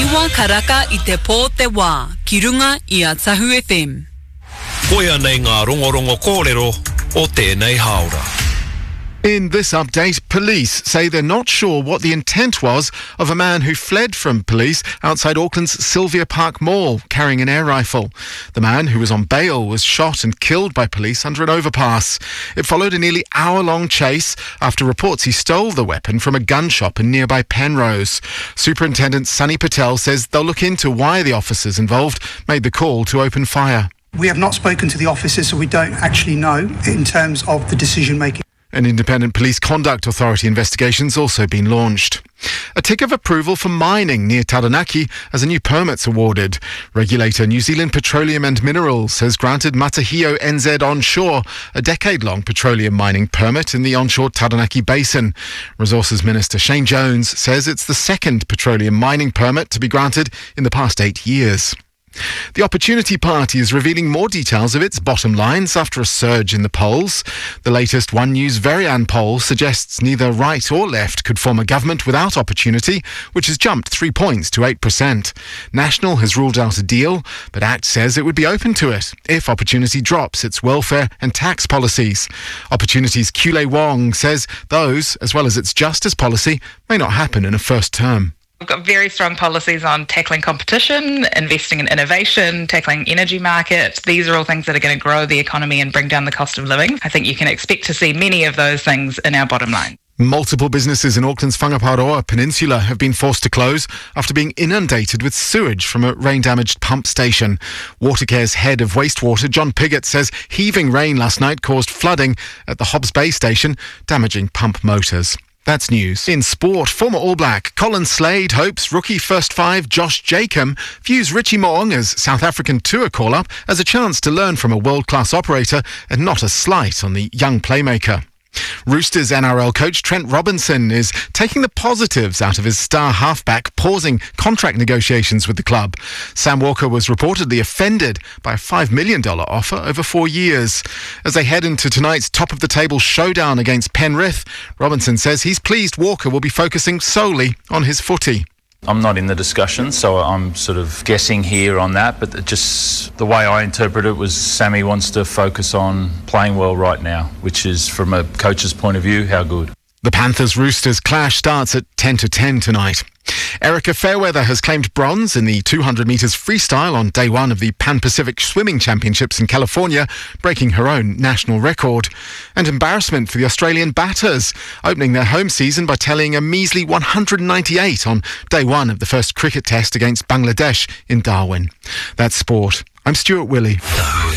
Iwa karaka I te pō te wā, ki runga I a Tahu FM. Koia nei ngā rongorongo kōrero o tēnei haora. In this update, police say they're not sure what the intent was of a man who fled from police outside Auckland's Sylvia Park Mall carrying an air rifle. The man, who was on bail, was shot and killed by police under an overpass. It followed a nearly hour-long chase after reports he stole the weapon from a gun shop in nearby Penrose. Superintendent Sunny Patel says they'll look into why the officers involved made the call to open fire. We have not spoken to the officers, so we don't actually know in terms of the decision-making. An independent police conduct authority investigation's also been launched. A tick of approval for mining near Taranaki as a new permit's awarded. Regulator New Zealand Petroleum and Minerals has granted Matahio NZ Onshore a decade-long petroleum mining permit in the onshore Taranaki Basin. Resources Minister Shane Jones says it's the second petroleum mining permit to be granted in the past 8 years. The Opportunity Party is revealing more details of its bottom lines after a surge in the polls. The latest One News Verian poll suggests neither right or left could form a government without Opportunity, which has jumped 3 points to 8%. National has ruled out a deal, but ACT says it would be open to it if Opportunity drops its welfare and tax policies. Opportunity's Kule Wong says those, as well as its justice policy, may not happen in a first term. We've got very strong policies on tackling competition, investing in innovation, tackling energy market. These are all things that are going to grow the economy and bring down the cost of living. I think you can expect to see many of those things in our bottom line. Multiple businesses in Auckland's Whangaparoa Peninsula have been forced to close after being inundated with sewage from a rain-damaged pump station. Watercare's head of wastewater, John Piggott, says heaving rain last night caused flooding at the Hobbs Bay station, damaging pump motors. That's news. In sport, former All Black Colin Slade hopes rookie first five Josh Jacob views Richie Mo'ong as South African tour call-up as a chance to learn from a world-class operator and not a slight on the young playmaker. Roosters NRL coach Trent Robinson is taking the positives out of his star halfback pausing contract negotiations with the club. Sam Walker was reportedly offended by a $5 million offer over 4 years. As they head into tonight's top-of-the-table showdown against Penrith, Robinson says he's pleased Walker will be focusing solely on his footy. I'm not in the discussion, so I'm sort of guessing here on that, but just the way I interpret it was Sammy wants to focus on playing well right now, which is, from a coach's point of view, how good. The Panthers-Roosters clash starts at 10-10 tonight. Erica Fairweather has claimed bronze in the 200 metres freestyle on day one of the Pan-Pacific Swimming Championships in California, breaking her own national record. And embarrassment for the Australian batters, opening their home season by tallying a measly 198 on day one of the first cricket test against Bangladesh in Darwin. That's sport. I'm Stuart Willey.